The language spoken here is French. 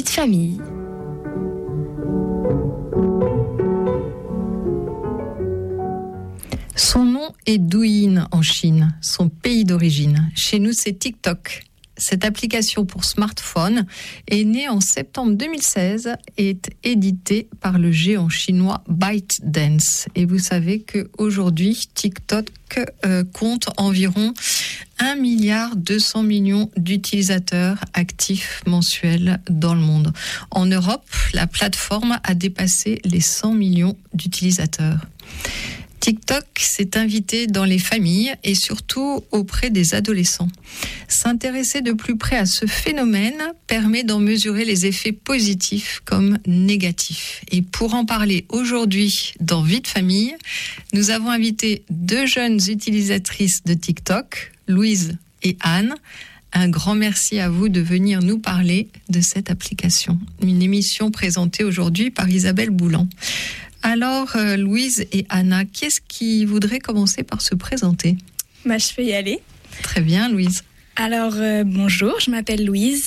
de famille. Son nom est Douyin en Chine, son pays d'origine. Chez nous, c'est TikTok. Cette application pour smartphone est née en septembre 2016 et est éditée par le géant chinois ByteDance. Et vous savez qu'aujourd'hui, TikTok compte environ 1,2 milliard d'utilisateurs actifs mensuels dans le monde. En Europe, la plateforme a dépassé les 100 millions d'utilisateurs. TikTok s'est invité dans les familles et surtout auprès des adolescents. S'intéresser de plus près à ce phénomène permet d'en mesurer les effets positifs comme négatifs. Et pour en parler aujourd'hui dans Vie de famille, nous avons invité 2 jeunes utilisatrices de TikTok, Louise et Anne. Un grand merci à vous de venir nous parler de cette application. Une émission présentée aujourd'hui par Isabelle Boulan. Alors, Louise et Anna, qui est-ce qui voudrait commencer par se présenter ? Je peux y aller. Très bien, Louise. Alors, bonjour, je m'appelle Louise